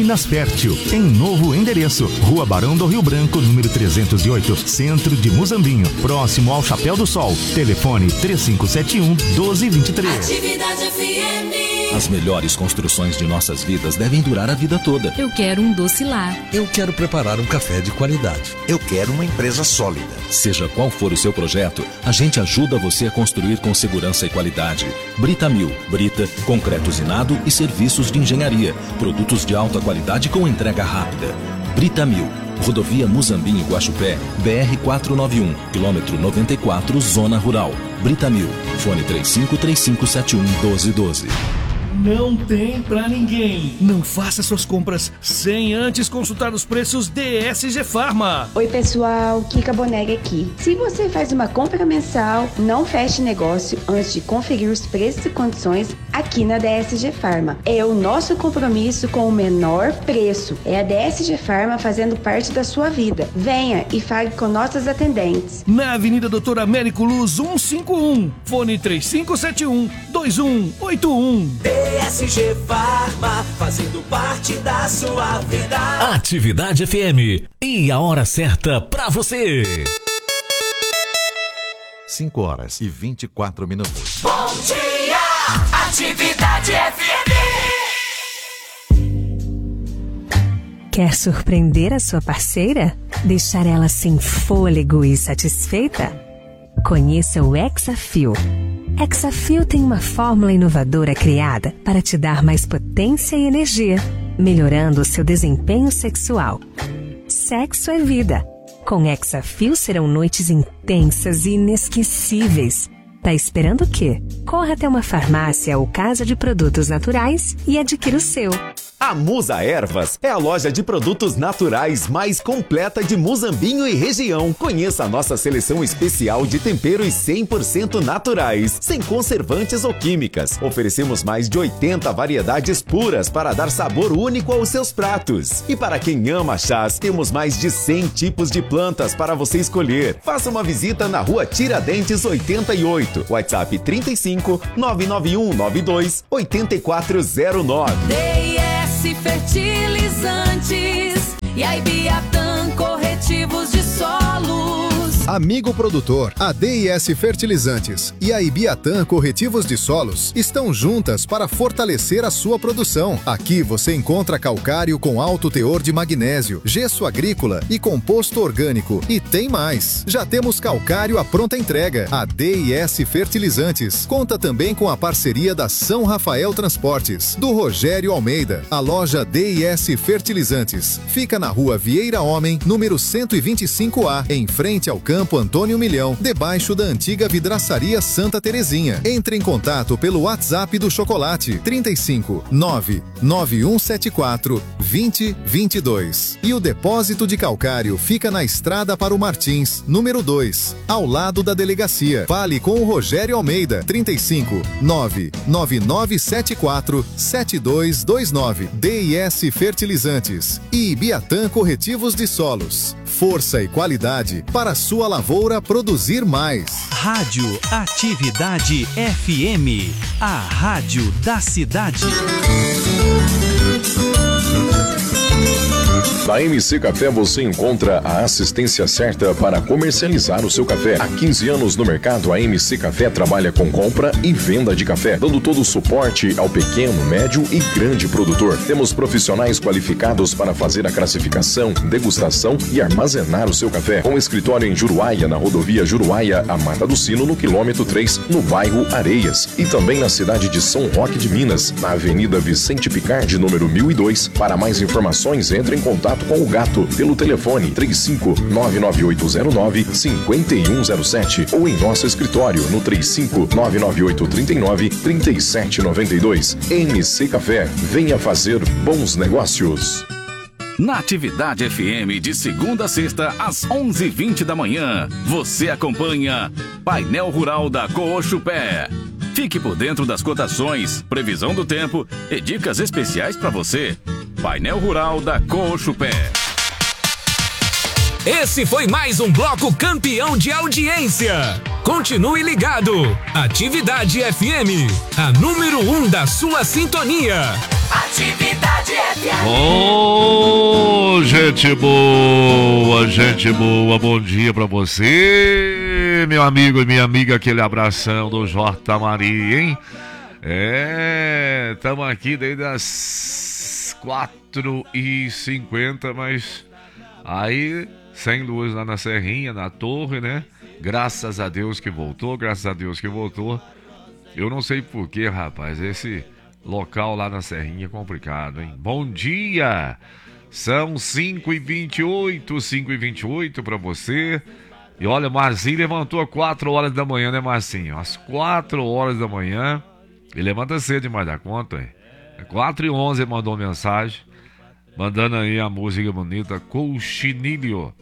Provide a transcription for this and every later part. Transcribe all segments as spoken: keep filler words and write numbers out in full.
Minas Fértil, em novo endereço, Rua Barão do Rio Branco, número trezentos e oito, Centro de Muzambinho, próximo ao Chapéu do Sol. Telefone três cinco sete um, um dois dois três. Atividade F M. As melhores construções de nossas vidas devem durar a vida toda. Eu quero um doce lar. Eu quero preparar um café de qualidade. Eu quero uma empresa sólida. Seja qual for o seu projeto, a gente ajuda você a construir com segurança e qualidade. Britamil, Brita, concreto usinado e serviços de engenharia. Produtos de alta qualidade com entrega rápida. Britamil, Rodovia Muzambinho Guaxupé, B R quatrocentos e noventa e um, quilômetro noventa e quatro, Zona Rural. Britamil, fone três cinco três cinco sete um, um dois um dois. Não tem pra ninguém. Não faça suas compras sem antes consultar os preços D S G Farma. Oi pessoal, Kika Bonega aqui. Se você faz uma compra mensal, não feche negócio antes de conferir os preços e condições aqui na D S G Farma. É o nosso compromisso com o menor preço. É a D S G Farma fazendo parte da sua vida. Venha e fale com nossas atendentes. Na Avenida Doutor Américo Luz cento e cinquenta e um, fone três cinco sete um, dois um oito um. D S G Farma, fazendo parte da sua vida. Atividade F M. E a hora certa pra você. cinco horas e vinte e quatro minutos. Bom dia, Atividade F M. Quer surpreender a sua parceira? Deixar ela sem fôlego e satisfeita? Conheça o Hexafil. Hexafil tem uma fórmula inovadora criada para te dar mais potência e energia, melhorando o seu desempenho sexual. Sexo é vida. Com Hexafil serão noites intensas e inesquecíveis. Tá esperando o quê? Corra até uma farmácia ou casa de produtos naturais e adquira o seu. A Musa Ervas é a loja de produtos naturais mais completa de Muzambinho e região. Conheça a nossa seleção especial de temperos cem por cento naturais, sem conservantes ou químicas. Oferecemos mais de oitenta variedades puras para dar sabor único aos seus pratos. E para quem ama chás, temos mais de cem tipos de plantas para você escolher. Faça uma visita na Rua Tiradentes oitenta e oito. WhatsApp trinta e cinco, nove nove um nove dois, oito quatro zero nove. Fertilizantes e a Ibiatã Corretivos de Solos. Amigo produtor, a D I S Fertilizantes e a Ibiatã Corretivos de Solos estão juntas para fortalecer a sua produção. Aqui você encontra calcário com alto teor de magnésio, gesso agrícola e composto orgânico. E tem mais! Já temos calcário à pronta entrega. A D I S Fertilizantes conta também com a parceria da São Rafael Transportes, do Rogério Almeida. A loja D I S Fertilizantes fica na Rua Vieira Homem, número cento e vinte e cinco A, em frente ao Campo Antônio Milhão, debaixo da antiga vidraçaria Santa Terezinha. Entre em contato pelo WhatsApp do Chocolate trinta e cinco, nove nove um sete quatro, dois zero dois dois. E o depósito de calcário fica na Estrada para o Martins, número dois, ao lado da delegacia. Fale com o Rogério Almeida, trinta e cinco, nove nove nove sete quatro, sete dois dois nove. D I S Fertilizantes e Ibiatã Corretivos de Solos. Força e qualidade para a sua lavoura produzir mais. Rádio Atividade F M, a rádio da cidade. Na M C Café você encontra a assistência certa para comercializar o seu café. Há quinze anos no mercado, a M C Café trabalha com compra e venda de café, dando todo o suporte ao pequeno, médio e grande produtor. Temos profissionais qualificados para fazer a classificação, degustação e armazenar o seu café. Com escritório em Juruáia, na rodovia Juruáia a Mata do Sino, no quilômetro três, no bairro Areias. E também na cidade de São Roque de Minas, na Avenida Vicente Picardi, número mil e dois. Para mais informações, entre em contato com o Gato pelo telefone três cinco nove nove oito zero nove cinco um zero sete ou em nosso escritório no três cinco nove nove oito três nove três sete nove dois. M C Café, venha fazer bons negócios. Na Atividade F M, de segunda a sexta, às onze e vinte da manhã, você acompanha Painel Rural da Coxupé. Fique por dentro das cotações, previsão do tempo e dicas especiais para você. Painel Rural da Coxupé. Esse foi mais um bloco campeão de audiência. Continue ligado. Atividade F M, a número um da sua sintonia. Atividade F M. Oh! Gente boa, gente boa, bom dia pra você, meu amigo e minha amiga, aquele abração do J. Maria, hein? É, estamos aqui desde as quatro e cinquenta, mas aí sem luz lá na Serrinha, na torre, né? Graças a Deus que voltou, graças a Deus que voltou. Eu não sei porquê, rapaz, esse local lá na Serrinha é complicado, hein? Bom dia! São cinco e vinte e oito, cinco e vinte e oito pra você. E olha, Marcinho levantou às quatro horas da manhã, né, Marcinho? Às quatro horas da manhã. Ele levanta cedo demais da conta, hein? quatro e onze ele mandou mensagem, mandando aí a música bonita, Colchinilho.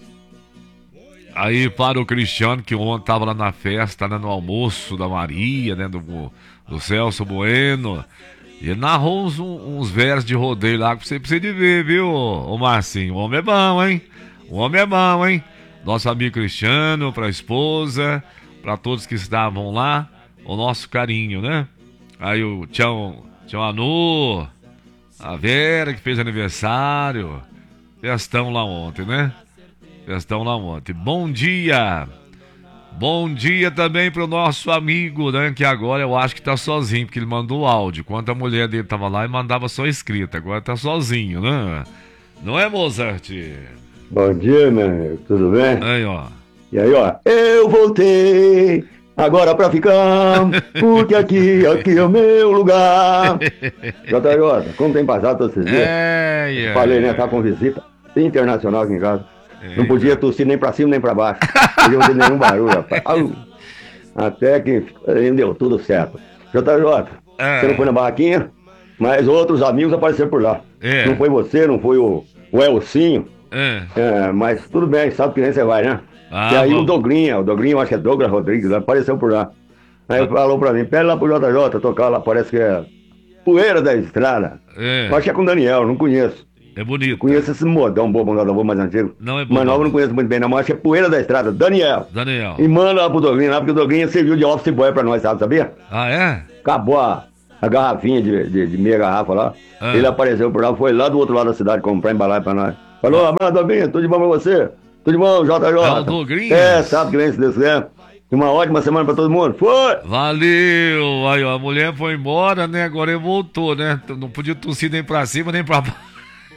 Aí para o Cristiano, que ontem tava lá na festa, né, no almoço da Maria, né, do, do Celso Bueno. E ele narrou uns, uns versos de rodeio lá que você precisa de ver, viu, ô Marcinho? O homem é bom, hein? O homem é bom, hein? Nosso amigo Cristiano, pra esposa, pra todos que estavam lá, o nosso carinho, né? Aí o Tião, Tião Anu, a Vera que fez aniversário, festão lá ontem, né? Festão lá ontem. Bom dia! Bom dia também pro nosso amigo, né? Que agora eu acho que tá sozinho, porque ele mandou áudio. Enquanto a mulher dele tava lá e mandava só escrita. Agora tá sozinho, né? Não é, Mozart? Bom dia, né? Tudo bem? Aí, ó. E aí, ó. Eu voltei agora pra ficar, porque aqui, aqui é o meu lugar. J J, como tem passado todos esses dias? É, é, Falei, né? é. Tá com visita internacional aqui em casa. É, não podia tossir nem pra cima nem pra baixo. Não podia fazer nenhum barulho, rapaz. Au. Até que deu tudo certo. J J, é. você não foi na barraquinha, mas outros amigos apareceram por lá. É. Não foi você, não foi o, o Elcinho. É. É, mas tudo bem, sabe que nem você vai, né? Ah, e aí bom. o Dogrinha, o Dogrinha, eu acho que é Douglas Rodrigues, apareceu por lá. Aí ele falou pra mim, pede lá pro J J tocar lá, parece que é Poeira da Estrada. É. Eu acho que é com o Daniel, não conheço. É bonito. Eu conheço esse modão, bobo, modão mais antigo. Não é bom. Mas novo eu não conheço muito bem, não, mas acho que é Poeira da Estrada, Daniel. Daniel. E manda lá pro Dogrinha lá, porque o Dogrinha serviu de office boy pra nós, sabe, sabia? Ah, é? Acabou a, a garrafinha de, de, de meia garrafa lá. Ah. Ele apareceu por lá, foi lá do outro lado da cidade comprar embalagem pra nós. Falou, abraço, Dogrinha, tudo de bom pra você? Tudo de bom, J J? É o Dogrinha? É, sabe que vem, se Deus quiser. Uma ótima semana pra todo mundo. Foi! Valeu! Aí, ó, a mulher foi embora, né? Agora ele voltou, né? Não podia tossir nem pra cima, nem pra baixo.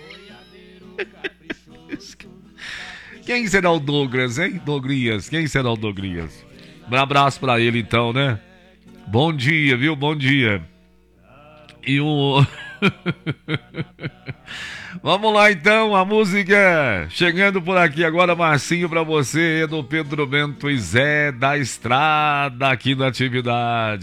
Quem será o Douglas, hein? Dogrias, quem será o Dogrias? Um abraço pra ele, então, né? Bom dia, viu? Bom dia. E o... Vamos lá, então, a música chegando por aqui agora, Marcinho, pra você, do Pedro Bento e Zé da Estrada, aqui na Atividade.